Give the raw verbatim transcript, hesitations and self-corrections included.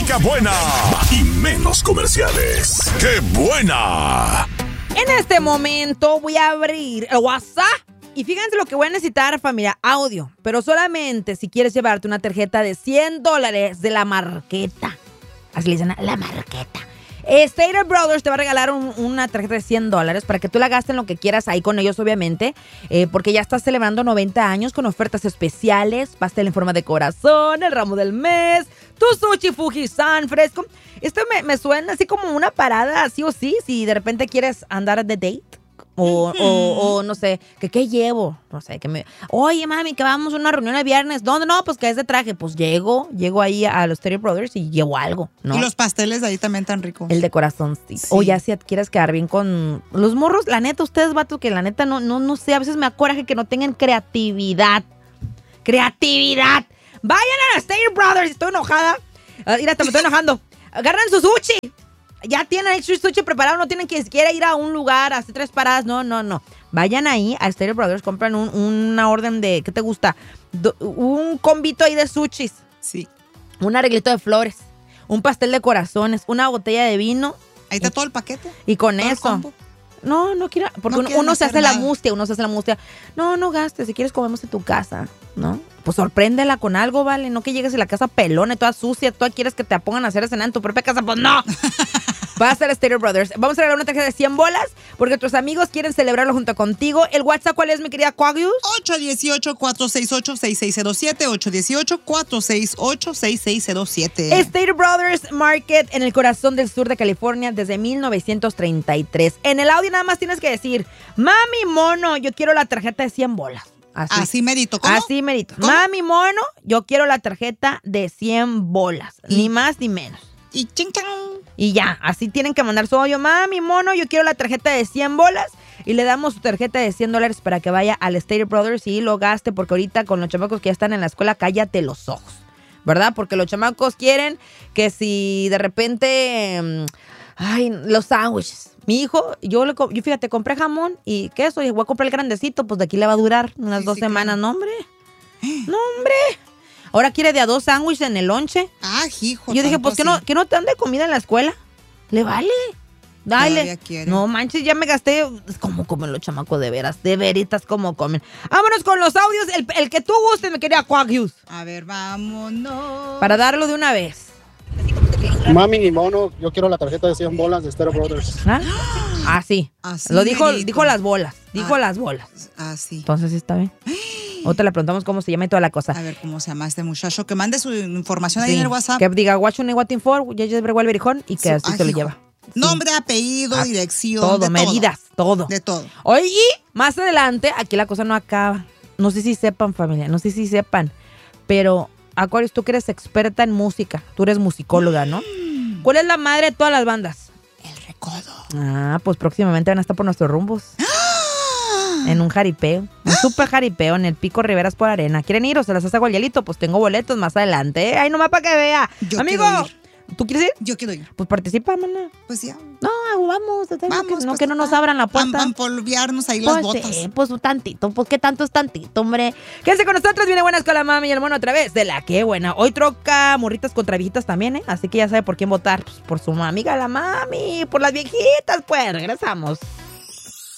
música buena y menos comerciales. ¡Qué buena! En este momento voy a abrir el WhatsApp. Y fíjense lo que voy a necesitar, familia, audio. Pero solamente si quieres llevarte una tarjeta de cien dólares de la Marqueta. Así le dicen, la Marqueta. Stater Brothers te va a regalar un, una tarjeta de cien dólares para que tú la gastes en lo que quieras ahí con ellos, obviamente. Eh, porque ya estás celebrando noventa años con ofertas especiales. Pastel en forma de corazón, el ramo del mes, tu sushi Fuji-san fresco. Esto me, me suena así como una parada, sí o sí, si de repente quieres andar de date. O, o, o no sé, que qué llevo, no sé, que me... Oye, mami, que vamos a una reunión el viernes. ¿Dónde? No, pues que es de traje. Pues llego, llego ahí a los Stater Brothers y llevo algo, ¿no? Y los pasteles de ahí también tan ricos. El de corazoncito. Sí. O ya si quieres quedar bien con los morros, la neta, ustedes, vato, que la neta no, no, no sé, a veces me da coraje que no tengan creatividad. ¡Creatividad! Vayan a los Stater Brothers, estoy enojada. Uh, mira, hasta me estoy enojando. Agarran su sushi. Ya tienen el sushi preparado, no tienen que ni siquiera ir a un lugar, hacer tres paradas, no, no, no. Vayan ahí a Stater Brothers, compran un, una orden de, ¿qué te gusta? Do, un combito ahí de sushis. Sí. Un arreglito de flores, un pastel de corazones, una botella de vino. Ahí está y, todo el paquete. Y con eso. No, no quiero, porque no uno, uno se hace nada. la mustia, uno se hace la mustia. No, no gastes, si quieres comemos en tu casa, ¿no? Pues sorpréndela con algo, ¿vale? No que llegues a la casa pelona y toda sucia, tú quieres que te pongan a hacer cenar en tu propia casa, pues no. Va a ser Stater Brothers. Vamos a regalar una tarjeta de cien bolas porque tus amigos quieren celebrarlo junto contigo. ¿El WhatsApp cuál es, mi querida Coagius? ocho uno ocho, cuatro seis ocho, seis seis cero siete. ocho uno ocho, cuatro seis ocho, seis seis cero siete. Stater Brothers Market en el corazón del sur de California desde mil novecientos treinta y tres. En el audio nada más tienes que decir, mami mono, yo quiero la tarjeta de cien bolas. Así, Así merito. ¿Cómo? Así merito. ¿Cómo? Mami mono, yo quiero la tarjeta de cien bolas. ¿Y? Ni más ni menos. Y ching chang. Y ya, así tienen que mandar su audio. Mami, mono, yo quiero la tarjeta de cien bolas. Y le damos su tarjeta de cien dólares para que vaya al Stater Brothers y lo gaste. Porque ahorita con los chamacos que ya están en la escuela, cállate los ojos, ¿verdad? Porque los chamacos quieren que si de repente... Ay, los sándwiches. Mi hijo, yo, le, yo fíjate, compré jamón y queso y voy a comprar el grandecito. Pues de aquí le va a durar unas sí, dos sí, semanas. Claro. No, hombre. No, hombre. Ahora quiere de a dos sándwiches en el lonche. Ah, hijo. Yo dije, pues, ¿que no, ¿que no te dan de comida en la escuela? ¿Le vale? Dale. No manches, ya me gasté. ¿Cómo comen los chamacos de veras? De veritas, ¿cómo comen? Vámonos con los audios. El, el que tú gustes, me quería Coagius. A ver, vámonos. Para darlo de una vez. Mami ni mono, yo quiero la tarjeta de cien bolas de Stater Brothers. ¿Ah? Ah, sí. Así Lo dijo, dijo las bolas. Dijo ah, las bolas. Ah, sí. Entonces está bien. Otra le preguntamos cómo se llama y toda la cosa. A ver cómo se llama este muchacho. Que mande su información sí. ahí en el WhatsApp. Que diga, watch un waiting for, ya ya el berijón y que sí. así ah, se lo lleva. Sí. Nombre, apellido, ah, dirección. Todo, de medidas, todo. todo. De todo. Oye, y más adelante, aquí la cosa no acaba. No sé si sepan, familia, no sé si sepan. Pero, Aquarius, tú que eres experta en música. Tú eres musicóloga, ¿no? Mm. ¿Cuál es la madre de todas las bandas? El Recodo. Ah, pues próximamente van a estar por nuestros rumbos. En un jaripeo, un super jaripeo en el Pico Riberas por Arena. ¿Quieren ir o se las hace Guayalito? Pues tengo boletos más adelante, ¿eh? Ay, nomás para que vea. Yo Amigo, ¿tú quieres ir? Yo quiero ir. Pues participa, mana. Pues ya. No, vamos. Vamos que, no, pues, que no nos abran la puerta. Van a polviarnos ahí pues las botas. Sí, pues un tantito, pues qué tanto es tantito, hombre. Quédense con nosotros, viene Buenas con la Mami y el Mono otra vez de La Qué Buena. Hoy troca morritas contra viejitas también, ¿eh? Así que ya sabe por quién votar. Pues por su amiga la Mami, por las viejitas, pues. Regresamos.